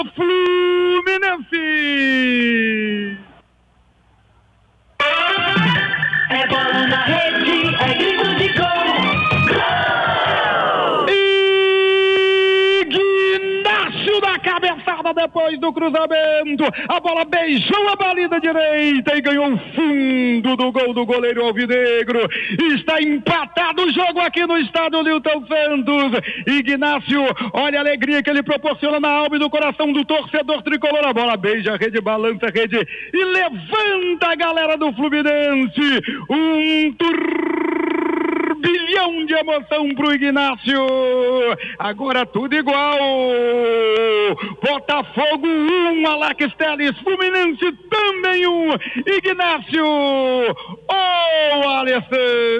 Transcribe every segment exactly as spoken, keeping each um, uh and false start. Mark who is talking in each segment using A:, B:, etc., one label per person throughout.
A: Fluminense.
B: É bola na rede, é grito de gol.
A: Ignácio da cabeçada depois do cruzamento. A bola beijou a baliza direita e ganhou o fundo do gol do goleiro alvinegro. Está empatado o jogo aqui no estádio Newton Santos. Ignácio, olha a alegria que ele proporciona na alma e no coração do torcedor tricolor. A bola beija a rede, balança a rede e levanta a galera do Fluminense. Um turbilhão de emoção pro Ignácio. Agora tudo igual. Botafogo um, Alex Telles. Fluminense também um. Ignácio, oh Alisson.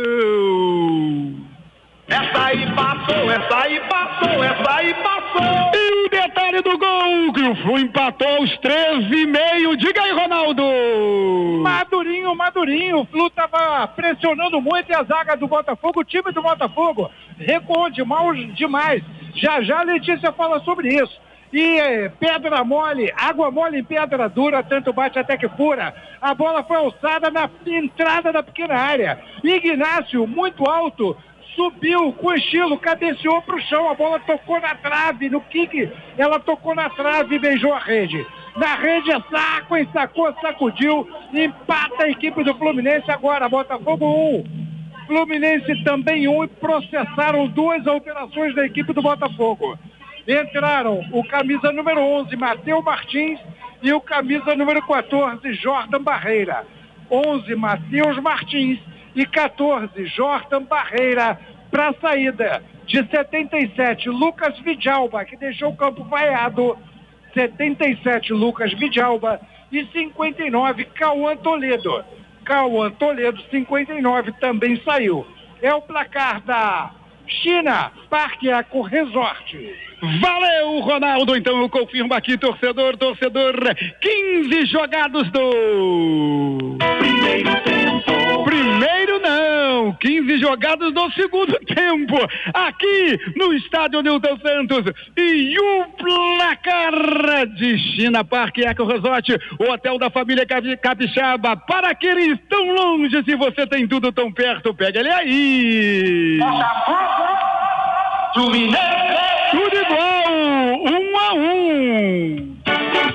C: Essa aí passou, essa aí passou, essa aí passou.
A: E o detalhe do gol, que o Flu empatou aos treze e meio. Diga aí, Ronaldo.
D: Madurinho, Madurinho. O Flu tava pressionando muito a zaga do Botafogo. O time do Botafogo recuou mal demais. Já já a Letícia fala sobre isso. E eh, pedra mole, água mole em pedra dura, tanto bate até que fura. A bola foi alçada na entrada da pequena área. Ignácio, muito alto, subiu com estilo, cabeceou para o chão. A bola tocou na trave, no kick, ela tocou na trave e beijou a rede. Na rede é saco, ensacou, sacudiu, empata a equipe do Fluminense agora. Botafogo um, Fluminense também um, e processaram duas alterações da equipe do Botafogo. Entraram o camisa número onze, Matheus Martins, e o camisa número quatorze, Jordan Barreira. onze, Matheus Martins, e quatorze, Jordan Barreira, para a saída de setenta e sete, Lucas Vidalba, que deixou o campo vaiado. setenta e sete, Lucas Vidalba, e cinquenta e nove, Cauã Toledo. Cauã Toledo, cinquenta e nove, também saiu. É o placar da China Parque Eco Resort.
A: Valeu, Ronaldo. Então eu confirmo aqui, torcedor, torcedor, quinze jogados do
B: Primeiro tempo.
A: Primeiro não, quinze jogados do segundo tempo, aqui no estádio Newton Santos. E o placar de China Parque Eco Resort, o hotel da família Capixaba. Para aqueles tão longe, se você tem tudo tão perto, pega ele aí.
B: Fluminense.
A: Tudo igual, um a um.